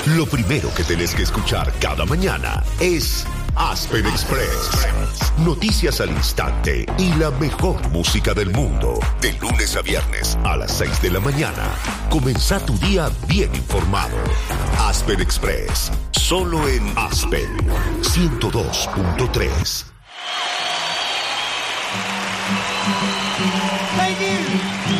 Lo primero que tenés que escuchar cada mañana es Aspen Express. Noticias al instante y la mejor música del mundo. De lunes a viernes a las 6 de la mañana. Comenzá tu día bien informado. Aspen Express. Solo en Aspen 102.3. Thank you.